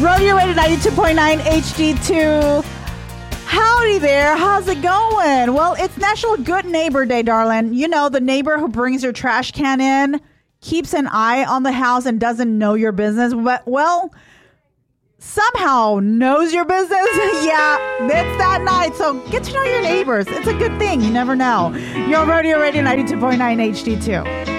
Rodeo Radio 92.9 HD2. Howdy there. How's it going? Well, it's National Good Neighbor Day, darling. You know, the neighbor who brings your trash can in, keeps an eye on the house, and doesn't know your business, but, well, somehow knows your business. Yeah, it's that night. So get to know your neighbors. It's a good thing. You never know. You're on Rodeo Radio 92.9 HD2.